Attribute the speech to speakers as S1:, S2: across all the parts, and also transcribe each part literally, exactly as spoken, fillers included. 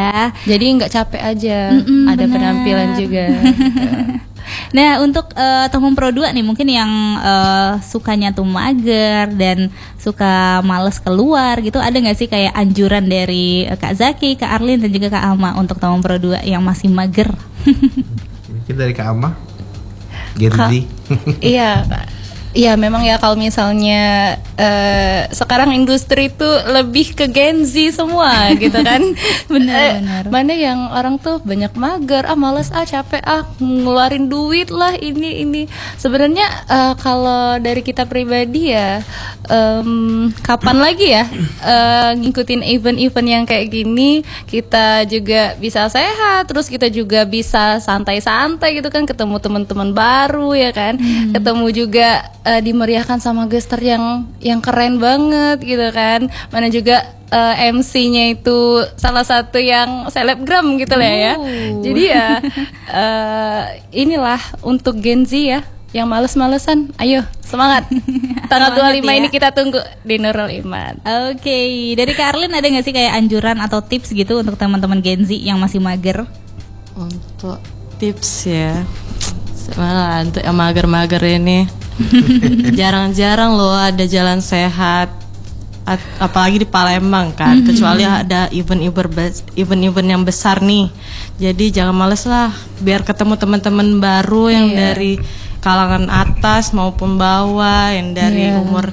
S1: ya.
S2: Jadi nggak capek aja,
S1: Mm-mm,
S2: ada
S1: benar.
S2: penampilan juga.
S1: Nah, untuk uh, teman Pro dua nih mungkin yang uh, sukanya tuh mager dan suka males keluar gitu, ada nggak sih kayak anjuran dari uh, Kak Zaki, Kak Arlin dan juga Kak Alma untuk teman Pro dua yang masih mager?
S3: Mungkin dari Kak Alma, Genzi.
S2: Iya, iya memang ya kalau misalnya uh, sekarang industri itu lebih ke Gen Z semua gitu kan.
S1: Benar-benar.
S2: Eh, mana yang orang tuh banyak mager, ah males ah capek ah ngeluarin duit lah ini ini. Sebenarnya uh, kalau dari kita pribadi ya, um, kapan lagi ya uh, ngikutin event-event yang kayak gini, kita juga bisa sehat, terus kita juga bisa santai-santai gitu kan, ketemu teman-teman baru ya kan, hmm. ketemu juga uh, dimeriahkan sama gestar yang yang keren banget gitu kan, mana juga uh, M C-nya itu salah satu yang selebgram gitu lah ya. Jadi ya uh, inilah untuk Gen Z ya yang males-malesan, ayo semangat. Tanggal dua puluh lima
S1: ya.
S2: ini kita tunggu di Nurul Iman.
S1: Oke, okay. Dari Kak Arlin ada nggak sih kayak anjuran atau tips gitu untuk teman-teman Gen Z yang masih mager?
S4: Untuk tips ya, malah untuk yang mager-mager ini jarang-jarang loh ada jalan sehat, At- apalagi di Palembang kan, mm-hmm. kecuali ada event-event bes- event-event yang besar nih. Jadi jangan males lah, biar ketemu teman-teman baru yang
S2: yeah.
S4: dari kalangan atas maupun bawah, yang dari
S2: yeah.
S4: umur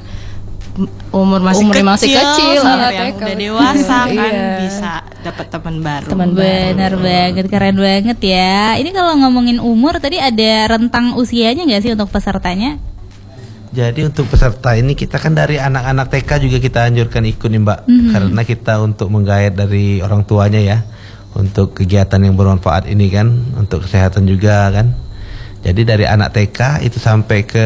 S4: umur masih
S2: umur
S4: kecil,
S2: masih kecil
S4: sampai
S2: ah,
S4: yang
S2: T K,
S4: udah dewasa kan
S2: iya.
S4: bisa dapat teman baru.
S2: Teman
S1: Benar banget, keren banget ya. Ini kalau ngomongin umur tadi ada rentang usianya nggak sih untuk pesertanya?
S3: Jadi untuk peserta ini kita kan dari anak-anak T K juga kita anjurkan ikut nih Mbak, mm-hmm. karena kita untuk menggait dari orang tuanya ya, untuk kegiatan yang bermanfaat ini kan, untuk kesehatan juga kan. Jadi dari anak T K itu sampai ke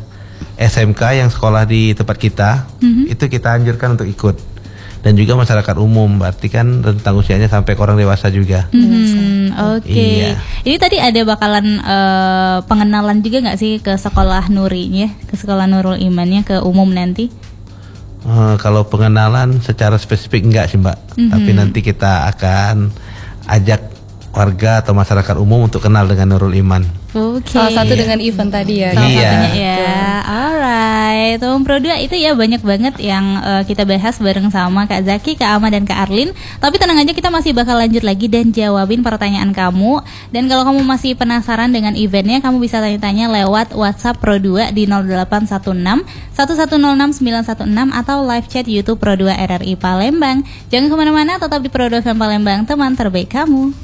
S3: S M K yang sekolah di tempat kita, mm-hmm. itu kita anjurkan untuk ikut. Dan juga masyarakat umum, berarti kan rentang usianya sampai ke orang dewasa juga.
S1: Hmm, Oke. Okay.
S3: Iya.
S1: Ini tadi ada bakalan uh, pengenalan juga nggak sih ke sekolah Nurinya, ke sekolah Nurul Imannya, ke umum nanti?
S3: Uh, kalau pengenalan secara spesifik enggak sih Mbak, mm-hmm. tapi nanti kita akan ajak warga atau masyarakat umum untuk kenal dengan Nurul Iman.
S1: Oke. Okay.
S2: Salah satu dengan event tadi ya.
S1: Salah
S3: iya.
S1: satunya ya. Alright, teman Pro dua itu ya banyak banget yang uh, kita bahas bareng sama Kak Zaki, Kak Alma dan Kak Arlin. Tapi tenang aja, kita masih bakal lanjut lagi dan jawabin pertanyaan kamu. Dan kalau kamu masih penasaran dengan eventnya, kamu bisa tanya-tanya lewat WhatsApp Pro dua di nol delapan satu enam satu satu nol enam sembilan satu enam atau live chat YouTube Pro dua R R I Palembang. Jangan kemana-mana, tetap di Pro dua F M Palembang, teman terbaik kamu.